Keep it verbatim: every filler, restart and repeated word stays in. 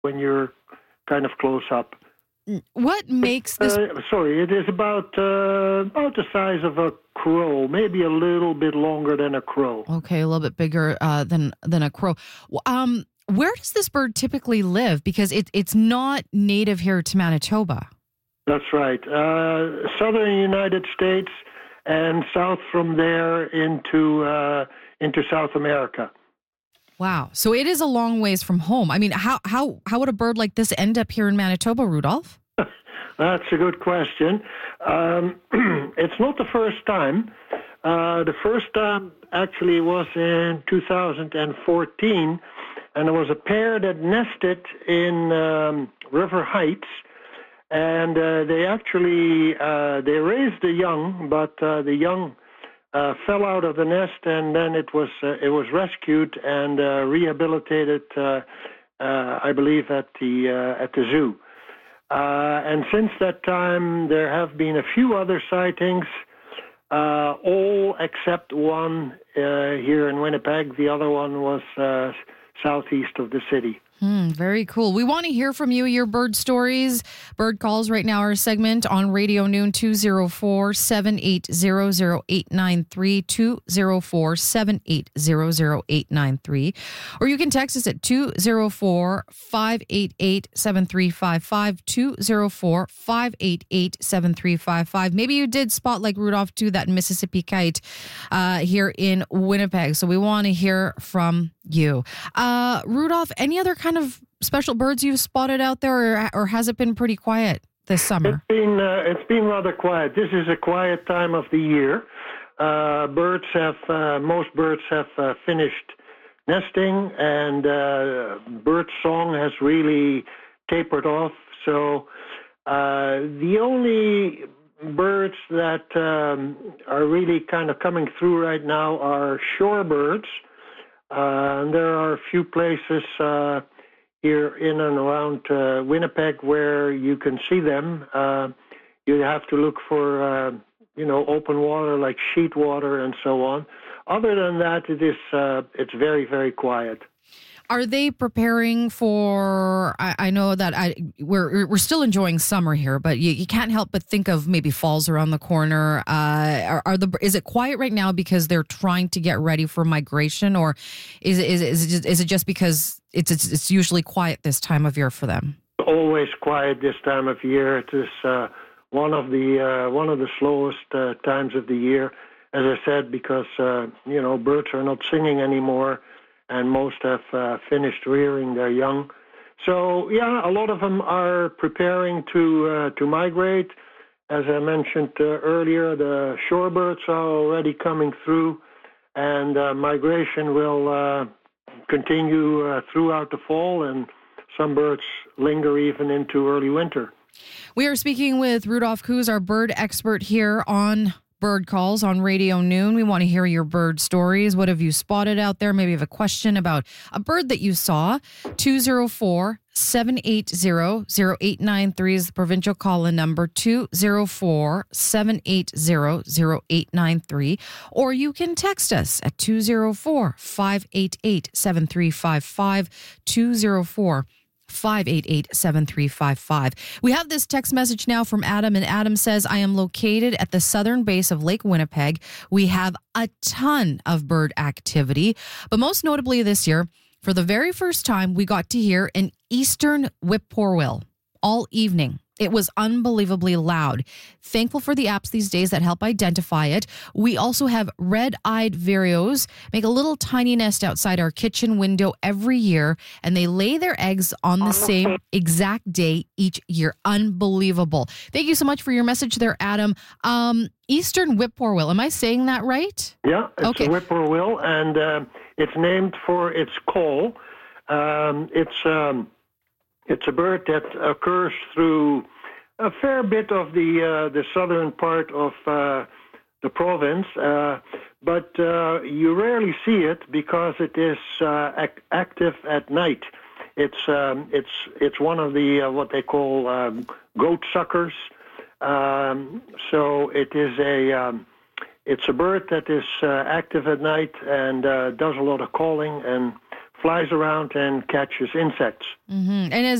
when you're kind of close up. What makes this... Uh, sorry, it is about uh, about the size of a crow, maybe a little bit longer than a crow. Okay, a little bit bigger uh, than than a crow. Um, where does this bird typically live? Because it, it's not native here to Manitoba. That's right. Uh, southern United States and south from there into uh, into South America. Wow. So it is a long ways from home. I mean, how how how would a bird like this end up here in Manitoba, Rudolph? That's a good question. Um, it's not the first time. Uh, the first time actually was in two thousand fourteen, and there was a pair that nested in um, River Heights, and uh, they actually uh, they raised the young, but uh, the young uh, fell out of the nest, and then it was uh, it was rescued and uh, rehabilitated, uh, uh, I believe, at the uh, at the zoo. Uh, and since that time, there have been a few other sightings, uh, all except one uh, here in Winnipeg. The other one was uh, southeast of the city. Hmm, very cool. We want to hear from you, your bird stories. Bird Calls right now, our segment on Radio Noon, two oh four, seven eight zero, zero eight nine three, two oh four, seven eight zero, zero eight nine three. Or you can text us at two oh four, five eight eight, seven three five five, two oh four, five eight eight, seven three five five. Maybe you did spot, like Rudolph, too, that Mississippi kite uh, here in Winnipeg. So we want to hear from you. Uh, Rudolph, any other kind of special birds you've spotted out there, or, or has it been pretty quiet this summer? It's been uh, it's been rather quiet. This is a quiet time of the year. Uh, birds have uh, most birds have uh, finished nesting, and uh, bird song has really tapered off. So uh, the only birds that um, are really kind of coming through right now are shorebirds. Uh, and there are a few places uh, here in and around uh, Winnipeg where you can see them. Uh, you have to look for, uh, you know, open water like sheet water and so on. Other than that, it is uh, it's very, very quiet. Are they preparing for? I, I know that I we're we're still enjoying summer here, but you, you can't help but think of maybe fall's around the corner. Uh, are, are the is it quiet right now because they're trying to get ready for migration, or is it is it, is it, just, is it just because it's, it's it's usually quiet this time of year for them? Always quiet this time of year. It is uh, one of the uh, one of the slowest uh, times of the year, as I said, because uh, you know birds are not singing anymore. And most have uh, finished rearing their young. So, yeah, a lot of them are preparing to uh, to migrate. As I mentioned uh, earlier, the shorebirds are already coming through, and uh, migration will uh, continue uh, throughout the fall, and some birds linger even into early winter. We are speaking with Rudolph Koos, our bird expert here on Bird Calls on Radio Noon. We want to hear your bird stories. What have you spotted out there? Maybe you have a question about a bird that you saw. two oh four, seven eight zero, zero eight nine three is the provincial call-in number, two oh four, seven eight zero, zero eight nine three. Or you can text us at two oh four, five eight eight, seven three five five, two oh four, five eight eight, seven three five five. We have this text message now from Adam, and Adam says, I am located at the southern base of Lake Winnipeg. We have a ton of bird activity, but most notably this year, for the very first time, we got to hear an eastern whippoorwill all evening. It was unbelievably loud. Thankful for the apps these days that help identify it. We also have red-eyed vireos make a little tiny nest outside our kitchen window every year, and they lay their eggs on the same exact day each year. Unbelievable. Thank you so much for your message there, Adam. Um, Eastern whippoorwill, am I saying that right? Yeah, it's okay. a whippoorwill, and uh, it's named for its call. Um, it's... Um, It's a bird that occurs through a fair bit of the uh, the southern part of uh, the province, uh, but uh, you rarely see it because it is uh, ac- active at night. It's um, it's it's one of the uh, what they call um, goat suckers. Um, so it is a um, it's a bird that is uh, active at night and uh, does a lot of calling and flies around and catches insects. Mm-hmm. And as